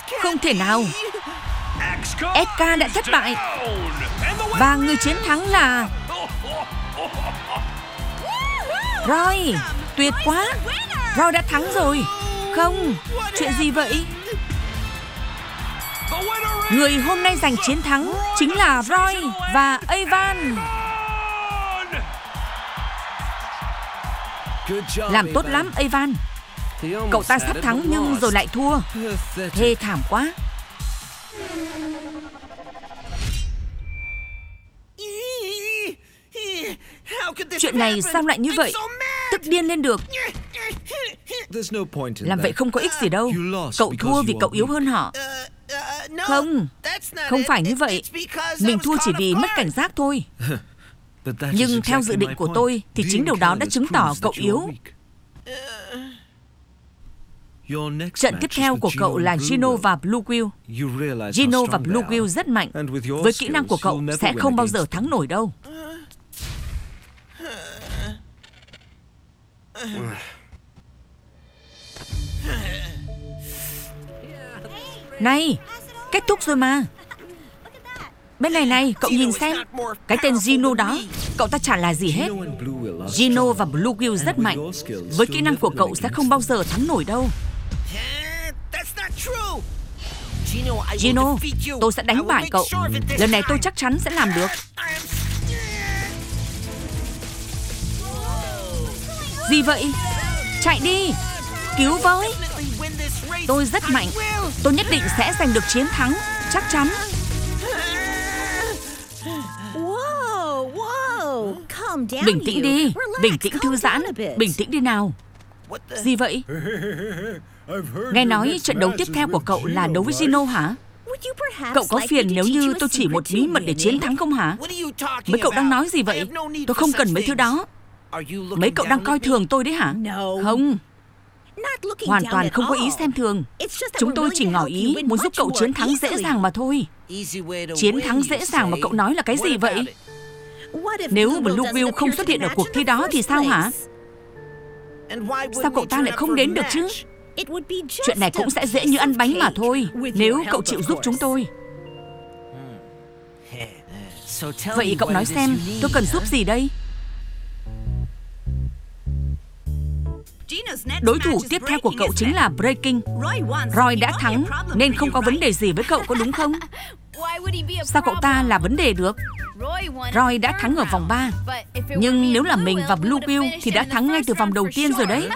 Không thể nào. SK đã thất bại. Và người chiến thắng là Roy. Tuyệt quá. Roy đã thắng rồi. Không, chuyện gì vậy? Người hôm nay giành chiến thắng chính là Roy và Evan. Làm tốt lắm, Evan. Cậu ta sắp thắng nhưng rồi lại thua. Thê thảm quá. Chuyện này sao lại như vậy? Tức điên lên được. Làm vậy không có ích gì đâu. Cậu thua vì cậu yếu hơn họ. Không, không phải như vậy. Mình thua chỉ vì mất cảnh giác thôi. Nhưng theo dự định của tôi thì chính điều đó đã chứng tỏ cậu yếu. Trận tiếp theo của cậu là Gino và Blue Whale. Gino và Blue Whale rất mạnh. Với kỹ năng của cậu sẽ không bao giờ thắng nổi đâu. Này, kết thúc rồi mà. Bên này này, cậu nhìn xem. Cái tên Gino đó, cậu ta chả là gì hết. Gino và Blue Whale rất mạnh. Với kỹ năng của cậu sẽ không bao giờ thắng nổi đâu. Gino, tôi sẽ đánh bại cậu. Lần này tôi chắc chắn sẽ làm được. Gì vậy? Chạy đi. Cứu với. Tôi rất mạnh. Tôi nhất định sẽ giành được chiến thắng. Chắc chắn. Bình tĩnh đi. Bình tĩnh thư giãn. Bình tĩnh đi nào. Gì vậy? Nghe nói trận đấu tiếp theo của cậu là đấu với Gino hả? Cậu có phiền nếu như tôi chỉ một bí mật để chiến thắng không hả? Mấy cậu đang nói gì vậy? Tôi không cần mấy thứ đó. Mấy cậu đang coi thường tôi đấy hả? Không. Hoàn toàn không có ý xem thường. Chúng tôi chỉ ngỏ ý muốn giúp cậu chiến thắng dễ dàng mà thôi. Chiến thắng dễ dàng mà cậu nói là cái gì vậy? Nếu Blue Whale không xuất hiện ở cuộc thi đó thì sao hả? Sao cậu ta lại không đến được chứ? Chuyện này cũng sẽ dễ như ăn bánh mà thôi, nếu cậu chịu giúp chúng tôi. Vậy cậu nói xem, tôi cần giúp gì đây? Đối thủ tiếp theo của cậu chính là Breaking. Roy đã thắng nên không có vấn đề gì với cậu, có đúng không? Sao cậu ta là vấn đề được? Roy đã thắng ở vòng 3. Nhưng nếu là mình và Blue Whale thì đã thắng ngay từ vòng đầu tiên rồi đấy.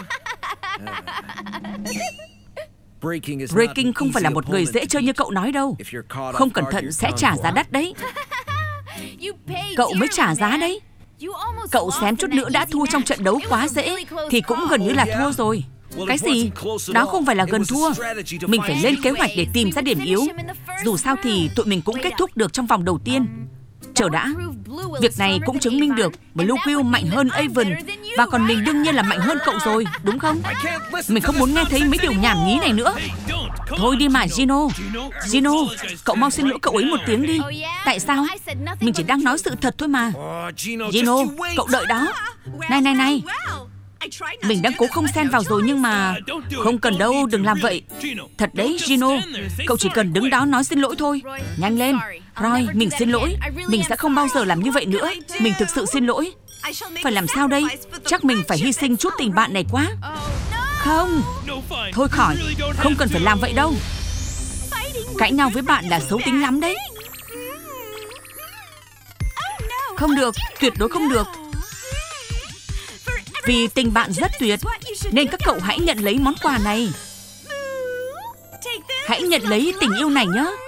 Breaking không phải là một người dễ chơi như cậu nói đâu. Không cẩn thận sẽ trả giá đắt đấy. Cậu mới trả giá đấy. Cậu xém chút nữa đã thua trong trận đấu quá dễ thì cũng gần như là thua rồi. Cái gì? Đó không phải là gần thua. Mình phải lên kế hoạch để tìm ra điểm yếu. Dù sao thì tụi mình cũng kết thúc được trong vòng đầu tiên. Chờ đã. Việc này cũng chứng minh được Blue Whale mạnh hơn Evan. Và còn mình đương nhiên là mạnh hơn cậu rồi, đúng không? Mình không muốn nghe thấy mấy điều nhảm nhí này nữa. Thôi đi mà Gino. Gino, cậu mau xin lỗi cậu ấy một tiếng đi. Tại sao? Mình chỉ đang nói sự thật thôi mà. Gino, cậu đợi đó. Này. Mình đang cố không xen vào rồi nhưng mà... Không cần đâu, đừng làm vậy. Thật đấy, Gino. Cậu chỉ cần đứng đó nói xin lỗi thôi. Nhanh lên. Roy, mình xin lỗi. Mình sẽ không bao giờ làm như vậy nữa. Mình thực sự xin lỗi. Phải làm sao đây? Chắc mình phải hy sinh chút tình bạn này quá. Không. Thôi khỏi. Không cần phải làm vậy đâu. Cãi nhau với bạn là xấu tính lắm đấy. Không được, tuyệt đối không được. Vì tình bạn rất tuyệt nên các cậu hãy nhận lấy món quà này. Hãy nhận lấy tình yêu này nhé.